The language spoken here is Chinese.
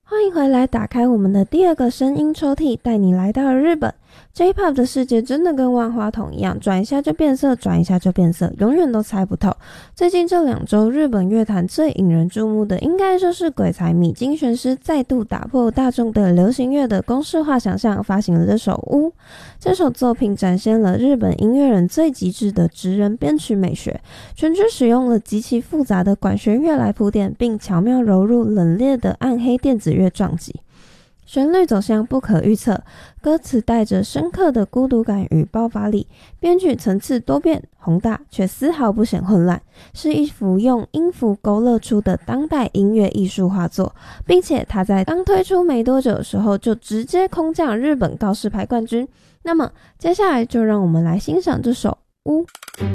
欢迎回来，打开我们的第二个声音抽屉，带你来到了日本。J-Pop 的世界真的跟万花筒一样，转一下就变色，转一下就变色，永远都猜不透。最近这2周，日本乐坛最引人注目的，应该就是鬼才米津玄师再度打破大众对流行乐的公式化想象，发行了这首《呜》。这首作品展现了日本音乐人最极致的职人编曲美学，全曲使用了极其复杂的管弦乐来铺垫，并巧妙揉入冷冽的暗黑电子乐撞击。旋律走向不可预测，歌词带着深刻的孤独感与爆发力，编曲层次多变宏大，却丝毫不显混乱，是一幅用音符勾勒出的当代音乐艺术画作，并且它在刚推出没多久的时候就直接空降日本告示牌冠军。那么接下来就让我们来欣赏这首《呜》。